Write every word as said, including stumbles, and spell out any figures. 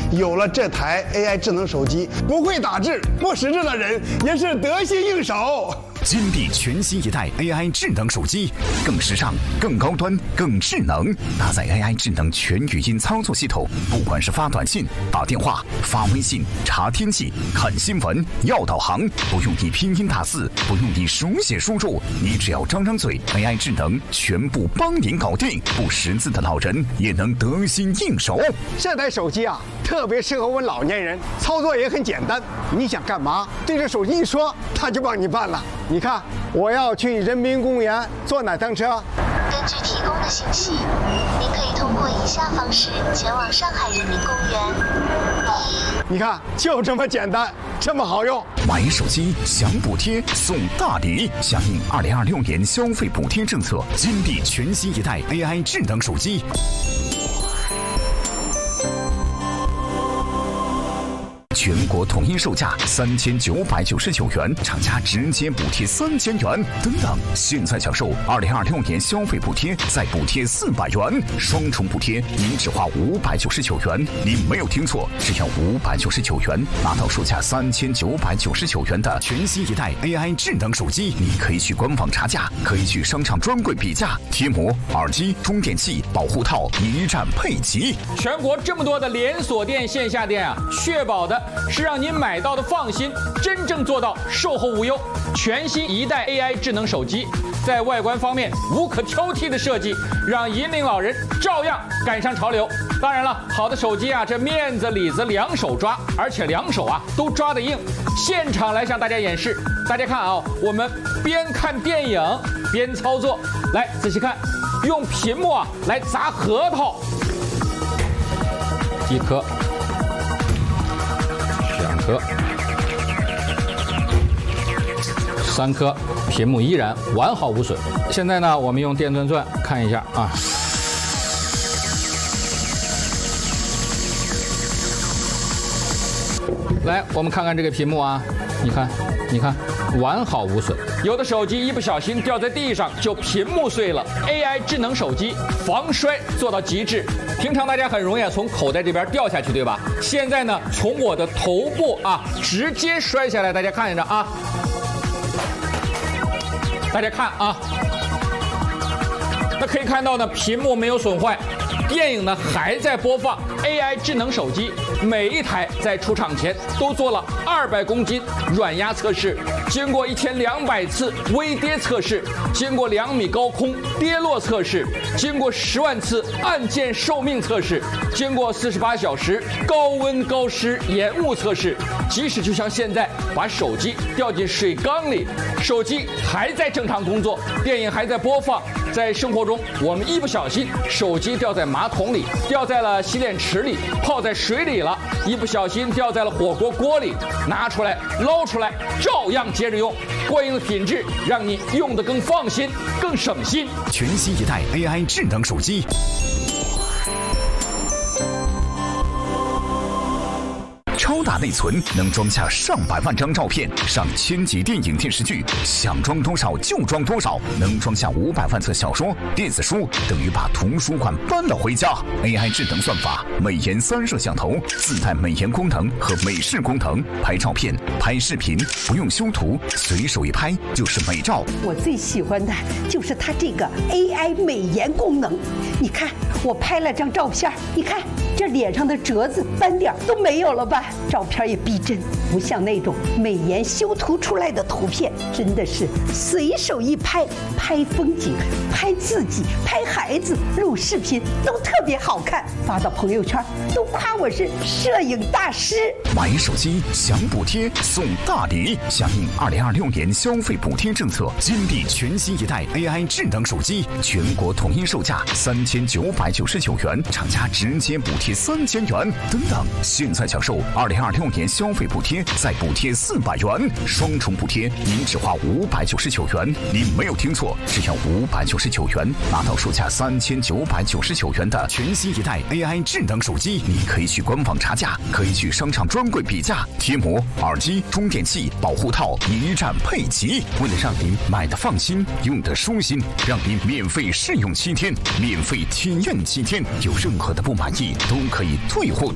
有了这台 A I 智能手机，不会打字、不识字的人也是得心应手。 金地全新一代 A I 智能手机，更时尚、更高端、更智能，搭载 A I 智能全语音操作系统，不管是发短信、打电话、发微信、查天气、看新闻、要导航，不用你拼音打字，不用你手写输入，你只要张张嘴 ，A I 智能全部帮您搞定。不识字的老人也能得心应手。 这台手机啊，特别适合我们老年人，操作也很简单。你想干嘛，对着手机一说，它就帮你办了。你看，我要去人民公园坐哪趟车？ 根据提供的信息，您可以通过以下方式前往上海人民公园。一， 你看，就这么简单，这么好用。 买手机享补贴送大礼，响应二零二六年消费补贴政策，金地全新一代 A I 智能手机。全国统一售价三千九百九十九元，厂家直接补贴三千元，等等！现在享受二零二六年消费补贴，再补贴四百元，双重补贴，您只花五百九十九元。您没有听错，只要五百九十九元，拿到售价三千九百九十九元的全新一代 A I 智能手机。你可以去官网查价，可以去商场专柜比价，贴膜、耳机、充电器、保护套一站配齐。 全国这么多的连锁店、线下店啊，确保的是让您买到的放心，真正做到售后无忧。全新一代 A I 智能手机，在外观方面无可挑剔的设计，让银龄老人照样赶上潮流。当然了，好的手机啊，这面子里子两手抓，而且两手啊都抓得硬。现场来向大家演示，大家看啊，我们边看电影边操作，来仔细看，用屏幕啊来砸核桃，一颗。两颗，三颗，屏幕依然完好无损。现在呢，我们用电钻钻看一下啊。来，我们看看这个屏幕啊，你看，你看，完好无损。有的手机一不小心掉在地上就屏幕碎了 ，A I 智能手机防摔做到极致。平常大家很容易从口袋这边掉下去，对吧？现在呢，从我的头部啊直接摔下来，大家看着啊，大家看啊，那可以看到呢，屏幕没有损坏。电影呢还在播放 ，A I 智能手机每一台在出厂前都做了二百公斤软压测试，经过一千两百次微跌测试，经过两米高空跌落测试，经过十万次按键寿命测试，经过四十八小时高温高湿延误测试，即使就像现在把手机掉进水缸里，手机还在正常工作，电影还在播放。在生活中，我们一不小心手机掉在马桶里，掉在了洗脸池里，泡在水里了，一不小心掉在了火锅锅里，拿出来捞出来，照样接着用，过硬的品质让你用得更放心、更省心。 全新一代 A I 智能手机。超大内存能装下上百万张照片，上千集电影电视剧，想装多少就装多少，能装下五百万册小说、电子书，等于把图书馆搬了回家。A I 智能算法，美颜三摄像头，自带美颜功能和美视功能，拍照片、拍视频不用修图，随手一拍就是美照。 我最喜欢的就是它这个 A I 美颜功能。你看，我拍了张照片，你看这脸上的褶子、斑点都没有了吧？照片也逼真，不像那种美颜修图出来的图片，真的是随手一拍，拍风景、拍自己、拍孩子、录视频都特别好看，发到朋友圈都夸我是摄影大师。 买手机享补贴送大礼，响应二零二六年消费补贴政策，金地全新一代 A I 智能手机，全国统一售价三千九百九十九元，厂家直接补贴三千元，等等！现在享受二零二六年消费补贴，再补贴四百元，双重补贴，您只花五百九十九元。您没有听错，只要五百九十九元，拿到售价三千九百九十九元的全新一代 A I 智能手机。你可以去官网查价，可以去商场专柜比价，贴膜、耳机、充电器、保护套一站配齐。为了让您买的放心，用的舒心，让您免费试用七天，免费体验七天，有任何的不满意都可以退货退